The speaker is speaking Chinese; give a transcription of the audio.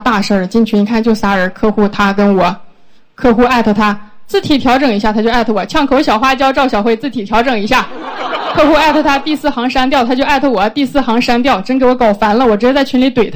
大事儿，进群一看就仨人，客户他跟我，客户艾特他，字体调整一下他就艾特我，呛口小花椒赵小慧字体调整一下，客户艾特他第4行删掉，他就艾特我第4行删掉，真给我搞烦了，我直接在群里怼他。